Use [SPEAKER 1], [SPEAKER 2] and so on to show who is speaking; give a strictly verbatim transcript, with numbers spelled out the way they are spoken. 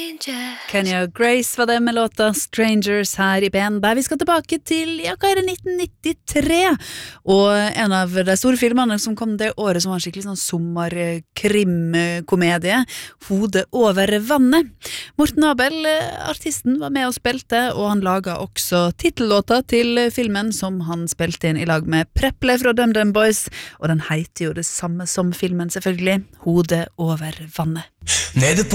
[SPEAKER 1] Kenya og Grace var det med låta Strangers her i P en, der vi skal tilbake til, ja, hva er det, nitten nittitre, og en av de store filmene som kom det året som var en skikkelig sånn sommerkrimkomedie, Hodet over vannet. Morten Abel, artisten, var med og spilte, og han laget også titellåta til filmen som han spilte inn i lag med Preple fra Dum Dum Boys, og den heter jo det samme som filmen selvfølgelig, Hodet over vannet.
[SPEAKER 2] Nede på